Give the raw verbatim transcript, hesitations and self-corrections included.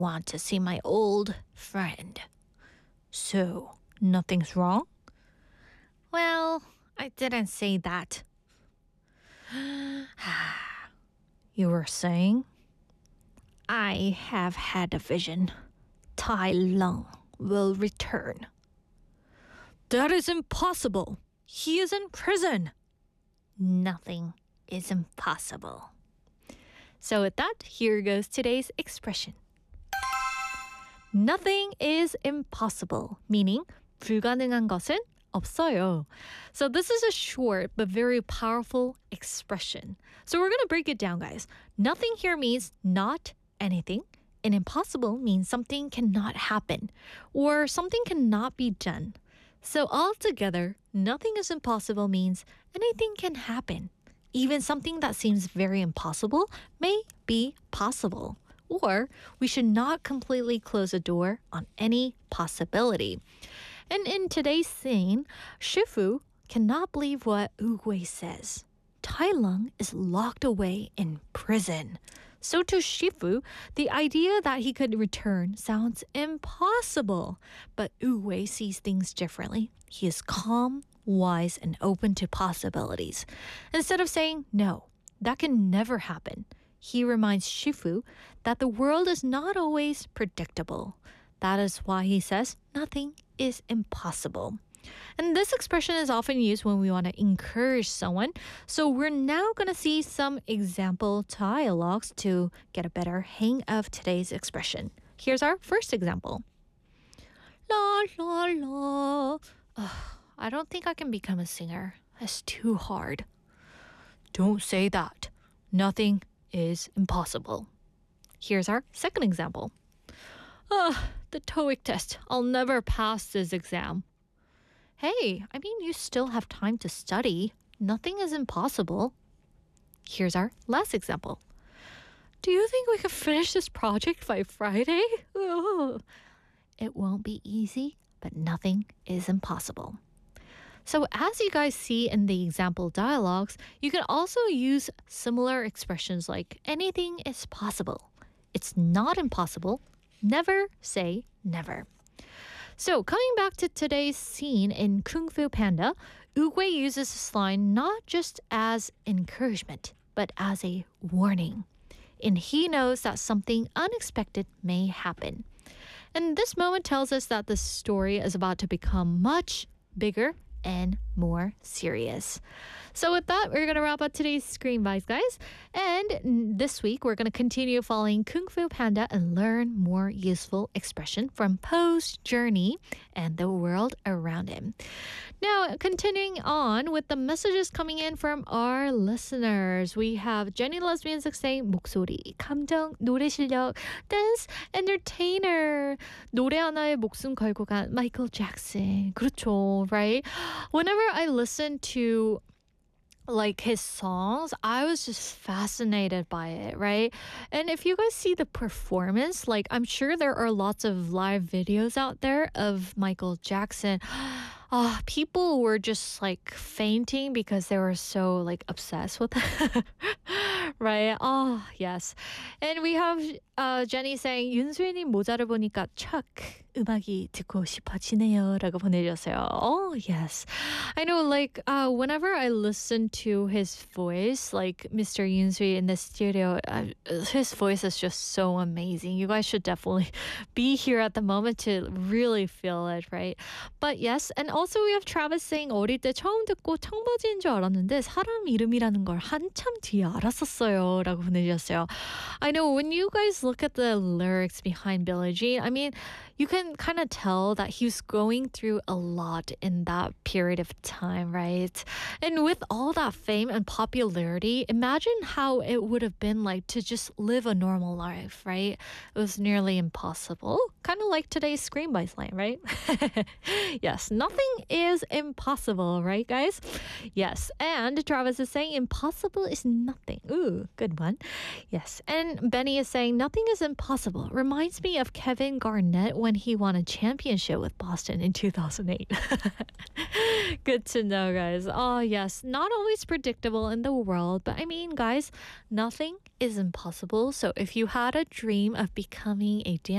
want to see my old friend. So, nothing's wrong? Well, I didn't say that. You were saying? I have had a vision. Tai Lung will return. That is impossible. He is in prison. Nothing is impossible. So with that, here goes today's expression. Nothing is impossible, meaning 불가능한 것은 없어요. So this is a short but very powerful expression. So we're going to break it down, guys. Nothing here means not anything, and impossible means something cannot happen or something cannot be done. So altogether, nothing is impossible means anything can happen. Even something that seems very impossible may be possible. Or we should not completely close a door on any possibility. And in today's scene, Shifu cannot believe what Oogway says. Tai Lung is locked away in prison. So to Shifu, the idea that he could return sounds impossible. But Oogway sees things differently. He is calm, wise, and open to possibilities. Instead of saying, no, that can never happen, he reminds Shifu that the world is not always predictable. That is why he says nothing is impossible. And this expression is often used when we want to encourage someone. So we're now going to see some example dialogues to get a better hang of today's expression. Here's our first example. La la la. Ugh, I don't think I can become a singer. It's too hard. Don't say that. Nothing is impossible. Here's our second example. Ugh, the TOEIC test. I'll never pass this exam. Hey, I mean, you still have time to study. Nothing is impossible. Here's our last example. Do you think we could finish this project by Friday? Ugh. It won't be easy, but nothing is impossible. So as you guys see in the example dialogues, you can also use similar expressions like anything is possible. It's not impossible. Never say never. So coming back to today's scene in Kung Fu Panda, Oogway uses this line not just as encouragement, but as a warning. And he knows that something unexpected may happen. And this moment tells us that the story is about to become much bigger and more serious. So with that, we're going to wrap up today's Screen Vibes, guys. And this week, we're going to continue following Kung Fu Panda and learn more useful expression from Poe's journey and the world around him. Now, continuing on with the messages coming in from our listeners. We have Jenny Loves Music saying 목소리, 감정, 노래 실력, dance, entertainer. 노래 하나에 목숨 걸고 간 Michael Jackson. 그렇죠, right? Whenever I listen to like his songs, I was just fascinated by it, right? And if you guys see the performance, like I'm sure there are lots of live videos out there of Michael Jackson. Uh, people were just like fainting because they were so like obsessed with it. Right? Oh, yes. And we have uh, Jenny saying 윤수인님 모자를 보니까 착 음악이 듣고 싶어지네요 라고 보내주셨어요. Oh, yes. I know, like, uh, whenever I listen to his voice, like Mister Yoonsui in the studio, uh, his voice is just so amazing. You guys should definitely be here at the moment to really feel it, right? But yes, and also we have Travis saying 어릴 때 처음 듣고 청바지인 줄 알았는데 사람 이름이라는 걸 한참 뒤에 알았었어요 라고 보내주셨어요. I know when you guys look at the lyrics behind Billie Jean, I mean, you can kind of tell that he was going through a lot in that period of time, right? And with all that fame and popularity, imagine how it would have been like to just live a normal life, right? It was nearly impossible. Kind of like today's Screen Vibes line, right? Yes, nothing is impossible, right, guys? Yes, and Travis is saying impossible is nothing. Ooh, good one. Yes, and Benny is saying nothing is impossible. Reminds me of Kevin Garnett when he won a championship with Boston in two thousand eight. Good to know, guys. Oh, yes, not always predictable in the world, but I mean, guys, nothing is impossible. So if you had a dream of becoming a dance